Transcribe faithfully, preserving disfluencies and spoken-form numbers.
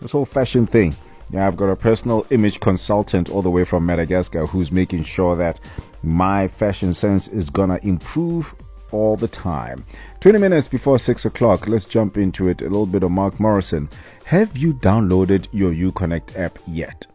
this whole fashion thing. Yeah, I've got a personal image consultant all the way from Madagascar who's making sure that my fashion sense is gonna improve all the time. twenty minutes before six o'clock, let's jump into it. A little bit of Mark Morrison. Have you downloaded your Uconnect app yet?